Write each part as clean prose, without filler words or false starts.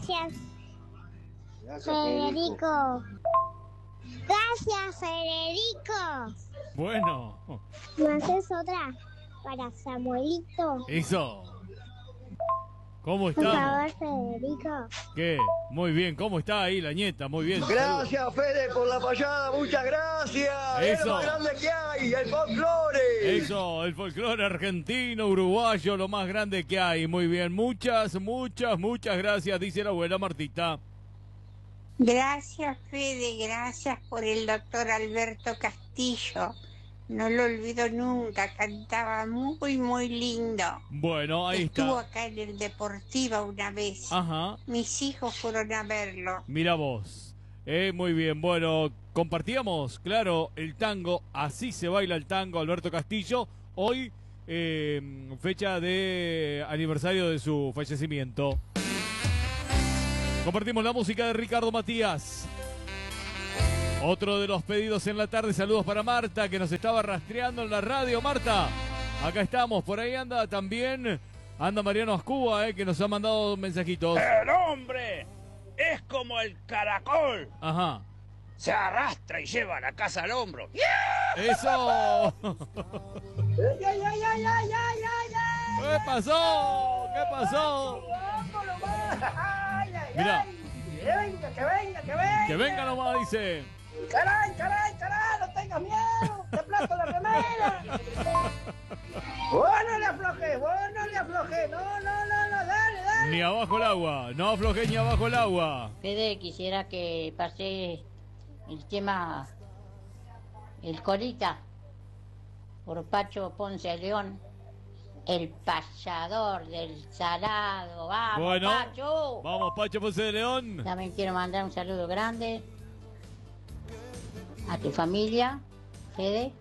Gracias, Federico. Gracias, Federico. Bueno. ¿Me haces otra para Samuelito? Eso. ¿Cómo Por está? favor, Federico. ¿Qué? Muy bien. ¿Cómo está ahí la nieta? Muy bien. Gracias, Fede, por la payada. Muchas gracias. Es Eso. lo más grande que hay, el folclore. Eso, el folclore argentino, uruguayo, lo más grande que hay. Muy bien. Muchas gracias, dice la abuela Martita. Gracias, Fede, gracias por el doctor Alberto Castillo. No lo olvido nunca, cantaba muy lindo. Bueno, ahí Estuvo está. acá en el Deportiva una vez. Ajá. Mis hijos fueron a verlo. Mira vos. Muy bien. Bueno, compartíamos, claro, el tango. Así se baila el tango, Alberto Castillo. Hoy, fecha de aniversario de su fallecimiento. Compartimos la música de Ricardo Matías. Otro de los pedidos en la tarde. Saludos para Marta, que nos estaba rastreando en la radio. Marta, acá estamos. Por ahí anda también. Anda Mariano Ascúa, que nos ha mandado mensajitos. El hombre es como el caracol. Ajá. Se arrastra y lleva la casa al hombro. ¡Eso! ¿Qué pasó? ¿Qué pasó? Mira. Que venga. Que venga nomás, dice. Caray, no tengas miedo. Te aplasto la remera. Vos no le aflojes. No, dale. Ni abajo el agua. No afloje ni abajo el agua. Fede, quisiera que pase el tema El Colita por Pacho Ponce de León, el payador del salado. ¡Vamos, bueno, Pacho! Vamos, Pacho Ponce de León. También quiero mandar un saludo grande a tu familia, Fede,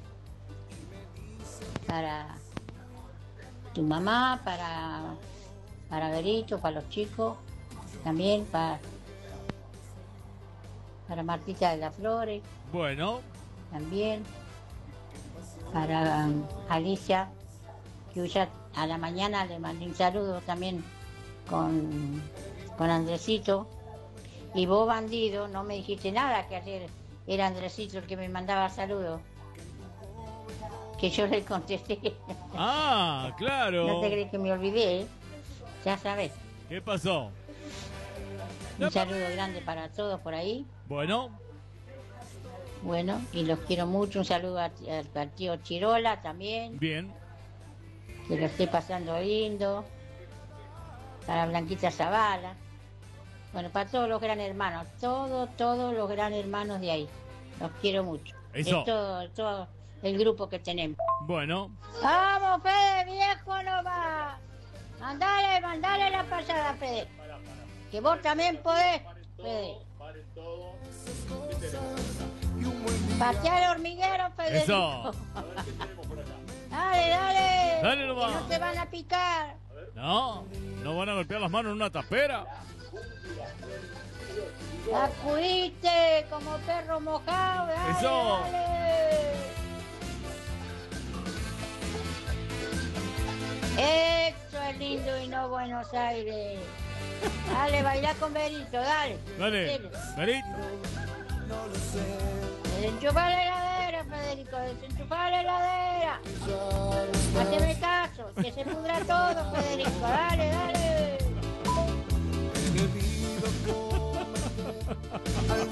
para tu mamá, para Berito, para los chicos, también para Martita de las Flores. Bueno. También para Alicia, que hoy ya a la mañana le mandé un saludo también con Andresito. Y vos, bandido, no me dijiste nada, que ayer era Andresito el que me mandaba saludos, que yo le contesté. Ah, claro. No te crees que me olvidé, ya sabes. ¿Qué pasó? Un saludo grande para todos por ahí. Bueno, y los quiero mucho. Un saludo al tío Chirola también. Bien. Que lo esté pasando lindo. Para Blanquita Zavala. Bueno, para todos los gran hermanos. Todos los gran hermanos de ahí. Los quiero mucho. Eso. Es todo el grupo que tenemos. Bueno. ¡Vamos, Fede, viejo nomás! Mandale la pasada, Fede. Que vos también podés, Fede. Patear el hormiguero, Federico. Eso. Dale. Dale nomás. Que no te van a picar. No van a golpear las manos en una tapera. Sacudiste como perro mojado. Dale, Eso. Dale. Eso es lindo y no Buenos Aires. Dale, baila con Berito, dale. Berito. Desenchufar la heladera, Federico, desenchufar la heladera. Haceme caso, que se pudra todo, Federico, dale.